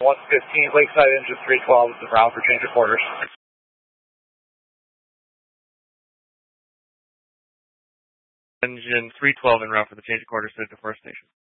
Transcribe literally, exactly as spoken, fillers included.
one fifteen, Lakeside Engine three twelve is around for change of quarters. Engine three twelve en route for the change of quarters to the first station.